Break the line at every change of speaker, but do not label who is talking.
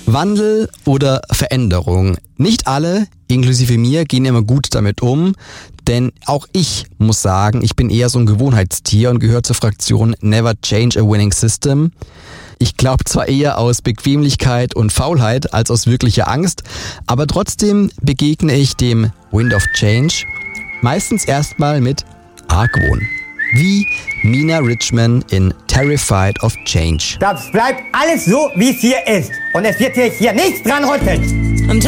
Wandel oder Veränderung. Nicht alle, inklusive mir, gehen immer gut damit um, denn auch ich muss sagen, ich bin eher so ein Gewohnheitstier und gehöre zur Fraktion Never Change a Winning System. Ich glaube zwar eher aus Bequemlichkeit und Faulheit als aus wirklicher Angst, aber trotzdem begegne ich dem Wind of Change meistens erstmal mit Argwohn. Wie Mina Richman in Terrified of Change.
Das bleibt alles so, wie es hier ist. Und es wird hier nichts dran rütteln.